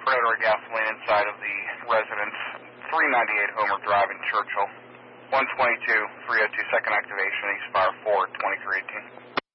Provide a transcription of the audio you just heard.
Predatory gasoline inside of the residence, 398 Homer Drive in Churchill. 122, 302 second activation, East Fire 4, 2318.